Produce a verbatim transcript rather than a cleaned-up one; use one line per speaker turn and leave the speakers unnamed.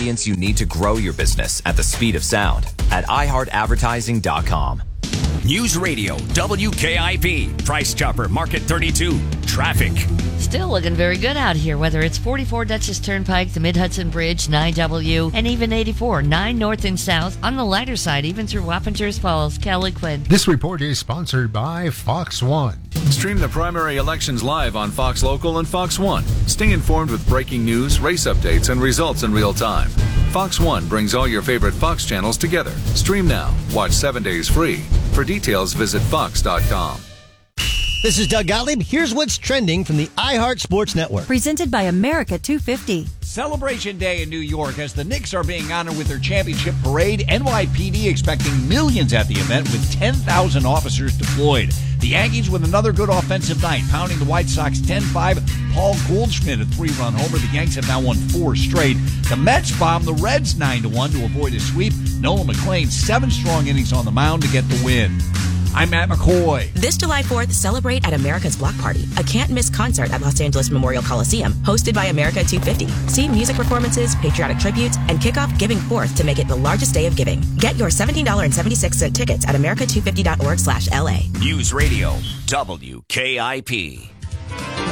audience you need to grow your business at the speed of sound at i heart advertising dot com.
News Radio, W K I P, Price Chopper, Market thirty-two, traffic.
Still looking very good out here, whether it's forty-four Dutchess Turnpike, the Mid-Hudson Bridge, nine W, and even eighty-four, nine north and south. On the lighter side, even through Wappingers Falls. Kelly Quinn.
This report is sponsored by Fox One.
Stream the primary elections live on Fox Local and Fox One. Stay informed with breaking news, race updates, and results in real time. Fox One brings all your favorite Fox channels together. Stream now. Watch seven days free. For details, visit fox dot com.
This is Doug Gottlieb. Here's what's trending from the iHeart Sports Network.
Presented by America two fifty.
Celebration Day in New York as the Knicks are being honored with their championship parade. N Y P D expecting millions at the event with ten thousand officers deployed. The Yankees with another good offensive night, pounding the White Sox ten five. Paul Goldschmidt a three-run homer. The Yanks have now won four straight. The Mets bomb the Reds nine to one to avoid a sweep. Nolan McLean, seven strong innings on the mound to get the win. I'm Matt McCoy.
This July fourth, celebrate at America's Block Party, a can't-miss concert at Los Angeles Memorial Coliseum, hosted by America two fifty. See music performances, patriotic tributes, and kick off Giving Fourth to make it the largest day of giving. Get your seventeen dollars and seventy-six cents tickets at america two fifty dot org slash L A.
News Radio, W K I P.